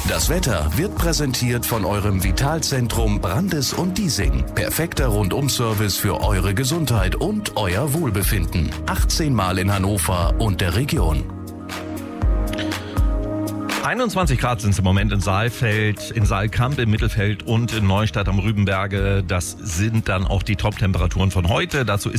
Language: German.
Das Wetter wird präsentiert von eurem Vitalzentrum Brandes und Diesing. Perfekter Rundum-Service für eure Gesundheit und euer Wohlbefinden. 18 Mal in Hannover und der Region. 21 Grad sind es im Moment in Saalfeld, in Saalkamp, im Mittelfeld und in Neustadt am Rübenberge. Das sind dann auch die Top-Temperaturen von heute. Dazu ist